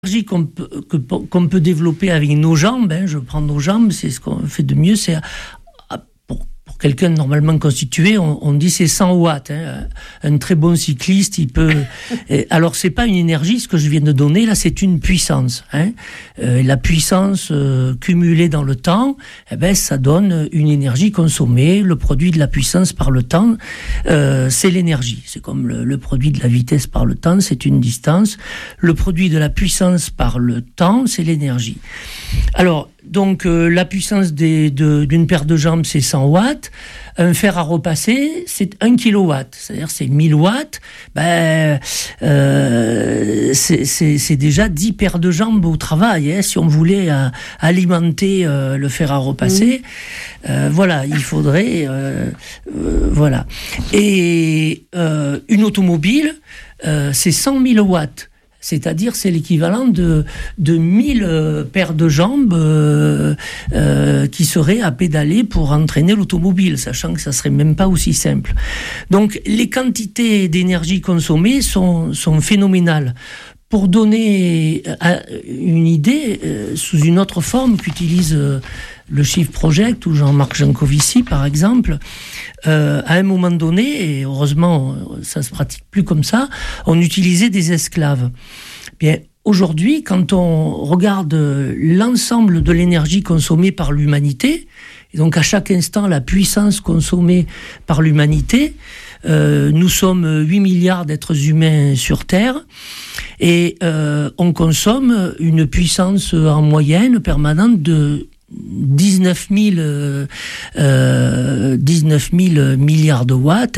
L'énergie qu'on peut développer avec nos jambes, je prends nos jambes, c'est ce qu'on fait de mieux, c'est pour quelqu'un normalement constitué, on dit c'est 100 watts. Un très bon cycliste, il peut... Alors c'est pas une énergie, ce que je viens de donner, là c'est une puissance. La puissance cumulée dans le temps, ça donne une énergie consommée. Le produit de la puissance par le temps, c'est l'énergie. C'est comme le produit de la vitesse par le temps, c'est une distance. Le produit de la puissance par le temps, c'est l'énergie. Alors, donc, la puissance d'une paire de jambes, c'est 100 watts. Un fer à repasser, c'est 1 kilowatt. C'est-à-dire, c'est 1000 watts. C'est déjà 10 paires de jambes au travail. Si on voulait alimenter le fer à repasser, voilà, il faudrait... voilà. Et une automobile, c'est 100 000 watts. C'est-à-dire, c'est l'équivalent de 1000 paires de jambes qui seraient à pédaler pour entraîner l'automobile, sachant que ça serait même pas aussi simple. Donc, les quantités d'énergie consommées sont phénoménales. Pour donner une idée, sous une autre forme qu'utilise le Shift Project ou Jean-Marc Jancovici, par exemple, à un moment donné, et heureusement ça se pratique plus comme ça, on utilisait des esclaves. Bien, aujourd'hui, quand on regarde l'ensemble de l'énergie consommée par l'humanité, et donc à chaque instant la puissance consommée par l'humanité, nous sommes 8 milliards d'êtres humains sur Terre et on consomme une puissance en moyenne permanente de 19 000 milliards de watts.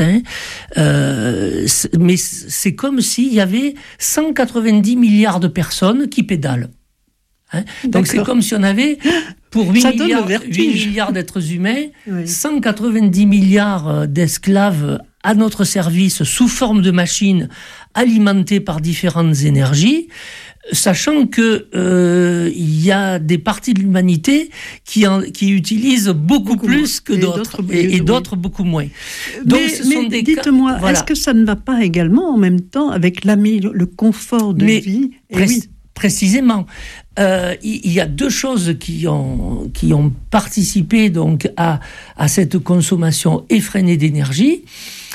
Mais c'est comme s'il y avait 190 milliards de personnes qui pédalent. Donc c'est comme si on avait, pour 8 milliards d'êtres humains, 190 milliards d'esclaves à notre service sous forme de machines alimentées par différentes énergies, sachant que il y a des parties de l'humanité qui utilisent beaucoup plus que d'autres, et d'autres beaucoup moins. Donc, mais dites-moi, voilà. Est-ce que ça ne va pas également en même temps avec le confort de vie? Précisément. Il y a deux choses qui ont participé donc à cette consommation effrénée d'énergie.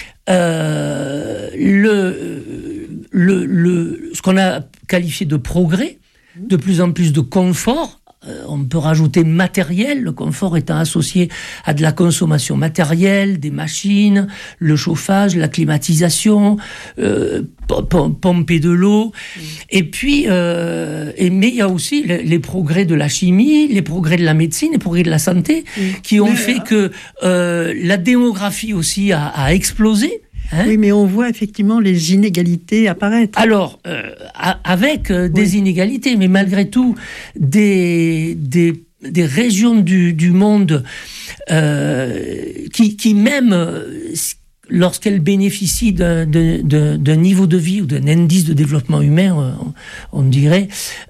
Ce qu'on a qualifié de progrès, de plus en plus de confort. On peut rajouter matériel, le confort étant associé à de la consommation matérielle, des machines, le chauffage, la climatisation, pomper de l'eau. Et puis, mais il y a aussi les progrès de la chimie, les progrès de la médecine, les progrès de la santé, qui ont fait que la démographie aussi a explosé. Oui, mais on voit effectivement les inégalités apparaître. Alors, avec des inégalités, mais malgré tout, des régions du monde qui même, lorsqu'elles bénéficient d'un niveau de vie ou d'un indice de développement humain, on dirait,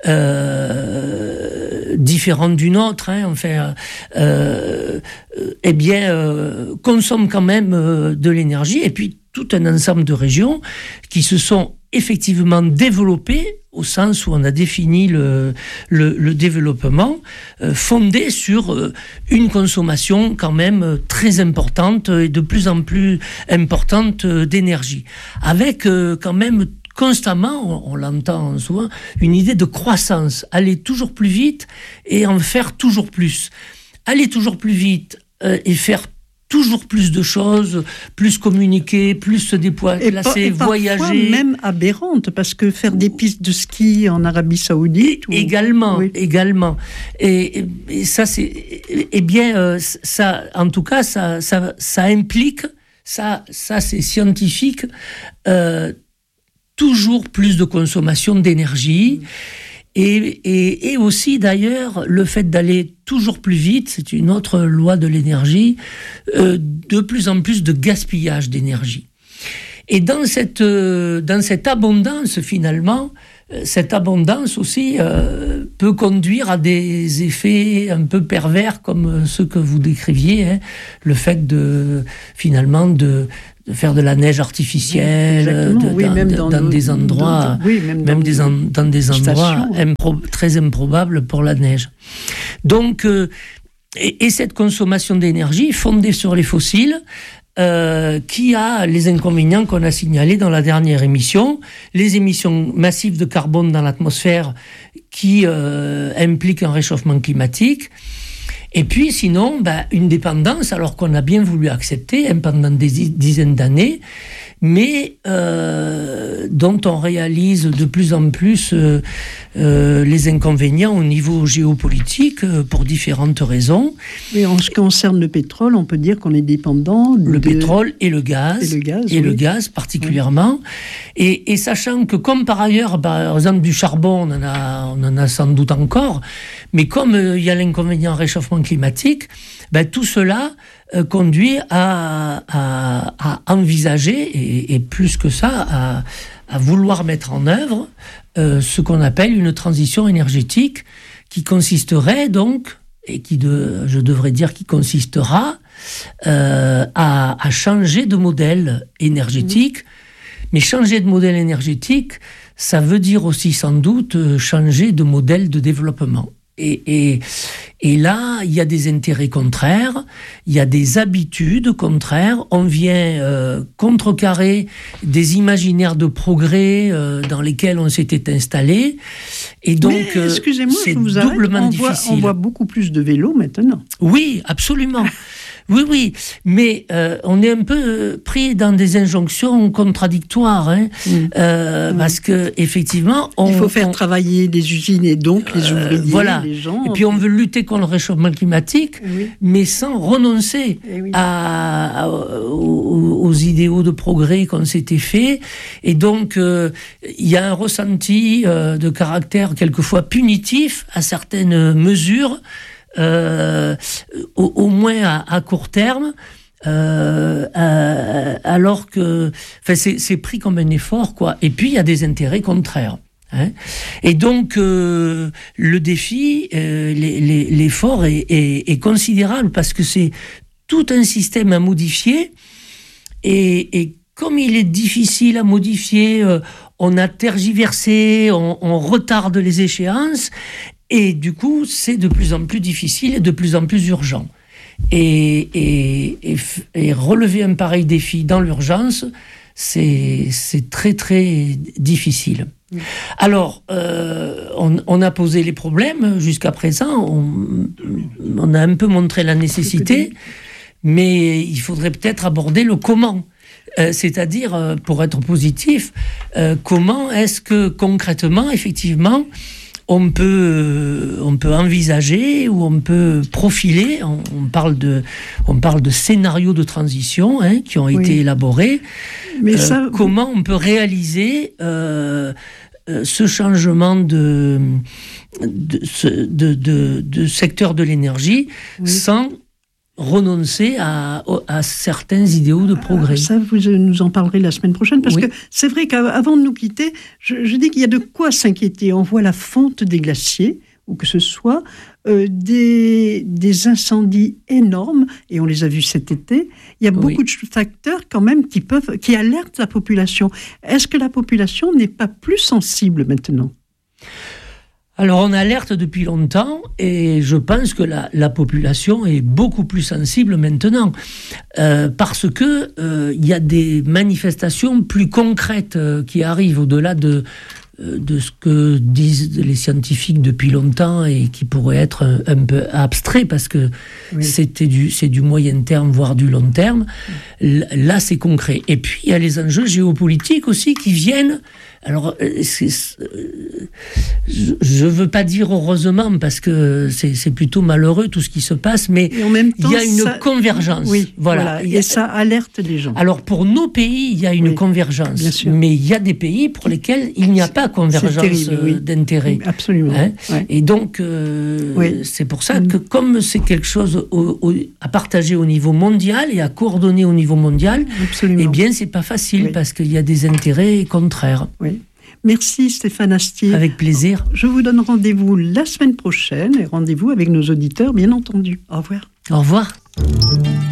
différent d'une autre, consomment quand même de l'énergie. Et puis, tout un ensemble de régions qui se sont effectivement développées au sens où on a défini le développement, fondé sur une consommation quand même très importante et de plus en plus importante d'énergie. Avec quand même constamment, on l'entend souvent, une idée de croissance, aller toujours plus vite et en faire toujours plus. Aller toujours plus vite et faire toujours plus de choses, plus communiquer, plus se déplacer, voyager. Même aberrante, parce que faire des pistes de ski en Arabie Saoudite... Également. Et ça, c'est... Eh bien, ça, en tout cas, ça implique, ça c'est scientifique, toujours plus de consommation d'énergie. Et aussi, d'ailleurs, le fait d'aller toujours plus vite, c'est une autre loi de l'énergie, de plus en plus de gaspillage d'énergie. Et dans cette abondance, finalement, cette abondance aussi peut conduire à des effets un peu pervers, comme ceux que vous décriviez, le fait finalement de faire de la neige artificielle, dans des endroits, dans des endroits très improbables pour la neige. Donc, et cette consommation d'énergie fondée sur les fossiles, qui a les inconvénients qu'on a signalés dans la dernière émission, les émissions massives de carbone dans l'atmosphère qui impliquent un réchauffement climatique, et puis sinon une dépendance, alors qu'on a bien voulu accepter pendant des dizaines d'années, mais dont on réalise de plus en plus les inconvénients au niveau géopolitique pour différentes raisons. Et en ce qui concerne le pétrole, on peut dire qu'on est dépendant le pétrole et le gaz, le gaz particulièrement. Oui. Et sachant que comme par ailleurs, par exemple du charbon, on en a sans doute encore, mais comme il y a l'inconvénient réchauffement climatique, tout cela conduit à envisager, et plus que ça, à vouloir mettre en œuvre ce qu'on appelle une transition énergétique qui consisterait donc, et je devrais dire qui consistera à changer de modèle énergétique. Mais changer de modèle énergétique, ça veut dire aussi sans doute changer de modèle de développement. Et là, il y a des intérêts contraires, il y a des habitudes contraires. On vient contrecarrer des imaginaires de progrès dans lesquels on s'était installé. Et donc, excusez-moi, c'est je vous arrête. doublement difficile. On voit beaucoup plus de vélos maintenant. Oui, absolument. Oui, mais on est un peu pris dans des injonctions contradictoires, parce que effectivement, il faut faire travailler des usines et donc les ouvriers, les gens. Et puis on veut lutter contre le réchauffement climatique, mais sans renoncer aux idéaux de progrès qu'on s'était fait. Et donc il y a un ressenti de caractère quelquefois punitif à certaines mesures. Au moins à court terme, alors que c'est pris comme un effort, quoi. Et puis il y a des intérêts contraires. Et donc le défi, l'effort est considérable parce que c'est tout un système à modifier. Et comme il est difficile à modifier, on a tergiversé, on retarde les échéances. Et du coup, c'est de plus en plus difficile et de plus en plus urgent. Et relever un pareil défi dans l'urgence, c'est très très difficile. Alors, on a posé les problèmes jusqu'à présent, on a un peu montré la nécessité, mais il faudrait peut-être aborder le comment. C'est-à-dire, pour être positif, comment est-ce que concrètement, effectivement, on peut envisager ou on peut profiler. On parle de scénarios de transition qui ont été élaborés. Mais comment on peut réaliser ce changement de secteur de l'énergie sans renoncer à certains idéaux de progrès. Ça, vous nous en parlerez la semaine prochaine, parce que c'est vrai qu'avant de nous quitter, je dis qu'il y a de quoi s'inquiéter. On voit la fonte des glaciers, ou que ce soit des incendies énormes, et on les a vus cet été. Il y a beaucoup de facteurs quand même qui alertent la population. Est-ce que la population n'est pas plus sensible maintenant ? Alors on alerte depuis longtemps et je pense que la population est beaucoup plus sensible maintenant parce que il y a des manifestations plus concrètes qui arrivent au-delà de ce que disent les scientifiques depuis longtemps et qui pourraient être un peu abstraits parce que c'est du moyen terme voire du long terme. Là c'est concret. Et puis il y a les enjeux géopolitiques aussi qui viennent. Alors, je veux pas dire heureusement parce que c'est plutôt malheureux tout ce qui se passe, mais il y a une convergence. Oui, voilà. Et ça alerte les gens. Alors pour nos pays, il y a une convergence, bien sûr. Mais il y a des pays pour lesquels il n'y a pas convergence d'intérêt. Absolument. Et donc c'est pour ça que comme c'est quelque chose à partager au niveau mondial et à coordonner au niveau mondial, eh bien c'est pas facile parce qu'il y a des intérêts contraires. Oui. Merci Stéphane Astier. Avec plaisir. Je vous donne rendez-vous la semaine prochaine et rendez-vous avec nos auditeurs, bien entendu. Au revoir. Au revoir.